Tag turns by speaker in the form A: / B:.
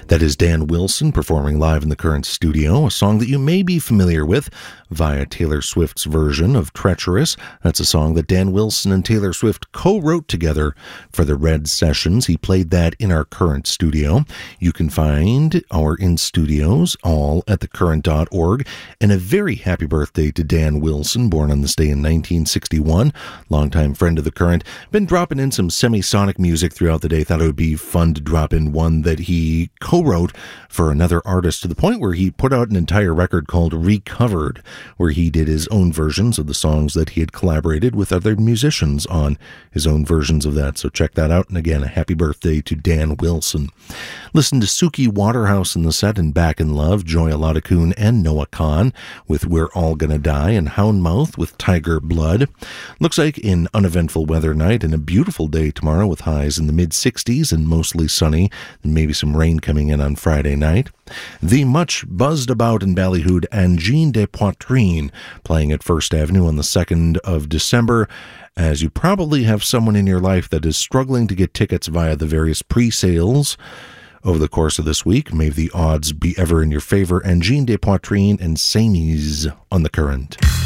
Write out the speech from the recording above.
A: That is Dan Wilson performing live in the Current studio, a song that you may be familiar with via Taylor Swift's version of Treacherous. That's a song that Dan Wilson and Taylor Swift co-wrote together for the Red Sessions. He played that in our Current studio. You can find our in-studios all at thecurrent.org. And a very happy birthday to Dan Wilson, born on this day in 1961. Longtime friend of the Current. Been dropping in some semisonic music throughout the day. Thought it would be fun to drop in one that he co-wrote for another artist, to the point where he put out an entire record called Recovered, where he did his own versions of the songs that he had collaborated with other musicians on, his own versions of that. So check that out. And again, a happy birthday to Dan Wilson. Listen to Suki Waterhouse in the set and Back in Love, Joy Aladakun and Noah Khan with We're All Gonna Die, and Houndmouth with Tiger Blood. Looks like an uneventful weather night and a beautiful day tomorrow with highs in the mid-60s and mostly sunny, and maybe some rain coming in on Friday night. The much buzzed about in Ballyhood Angine de Poitrine playing at First Avenue on the 2nd of December, as you probably have someone in your life that is struggling to get tickets via the various pre-sales over the course of this week. May the odds be ever in your favor. Angine de Poitrine and Samies on the Current.